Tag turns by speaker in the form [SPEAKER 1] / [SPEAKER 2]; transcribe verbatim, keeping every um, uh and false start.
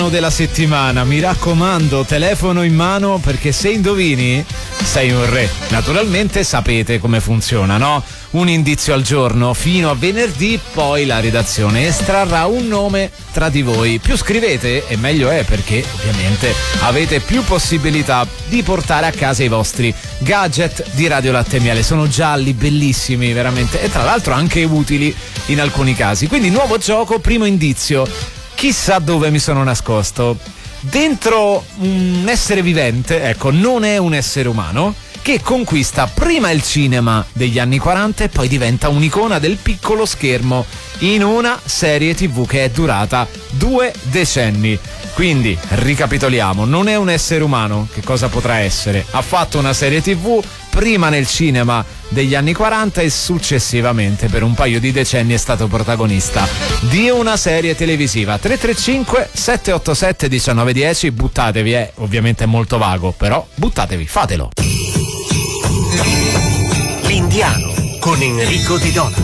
[SPEAKER 1] della settimana, mi raccomando, telefono in mano, perché se indovini sei un re. Naturalmente sapete come funziona, no? Un indizio al giorno fino a venerdì, poi la redazione estrarrà un nome tra di voi. Più scrivete e meglio è, perché ovviamente avete più possibilità di portare a casa i vostri gadget di Radio Latte e Miele. Sono gialli, bellissimi veramente, e tra l'altro anche utili in alcuni casi. Quindi nuovo gioco, primo indizio. Chissà dove mi sono nascosto. Dentro un essere vivente, ecco, non è un essere umano, che conquista prima il cinema degli anni quaranta e poi diventa un'icona del piccolo schermo in una serie tivù che è durata due decenni. Quindi, ricapitoliamo, non è un essere umano, che cosa potrà essere? Ha fatto una serie tivù, prima nel cinema degli anni quaranta e successivamente per un paio di decenni è stato protagonista di una serie televisiva. Tre tre cinque sette otto sette uno nove uno zero, buttatevi, eh, ovviamente è molto vago, però buttatevi, fatelo.
[SPEAKER 2] L'Indiano con Enrico Di Dona.